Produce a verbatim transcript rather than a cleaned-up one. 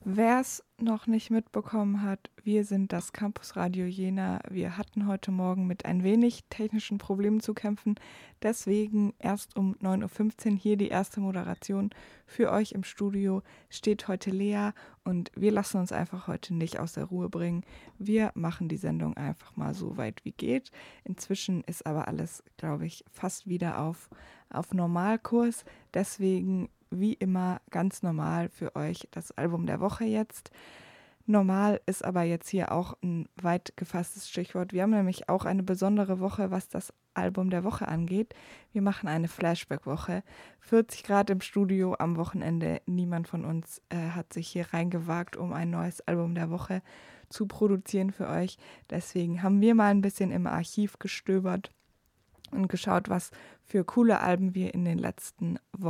Wer es noch nicht mitbekommen hat, wir sind das Campus Radio Jena. Wir hatten heute Morgen mit ein wenig technischen Problemen zu kämpfen. Deswegen erst um neun Uhr fünfzehn hier die erste Moderation. Für euch im Studio steht heute Lea und wir lassen uns einfach heute nicht aus der Ruhe bringen. Wir machen die Sendung einfach mal so weit wie geht. Inzwischen ist aber alles, glaube ich, fast wieder auf, auf Normalkurs. Deswegen wie immer ganz normal für euch das Album der Woche jetzt. Normal ist aber jetzt hier auch ein weit gefasstes Stichwort. Wir haben nämlich auch eine besondere Woche, was das Album der Woche angeht. Wir machen eine Flashback-Woche. vierzig Grad im Studio am Wochenende. Niemand von uns äh, hat sich hier reingewagt, um ein neues Album der Woche zu produzieren für euch. Deswegen haben wir mal ein bisschen im Archiv gestöbert und geschaut, was für coole Alben wir in den letzten Wochen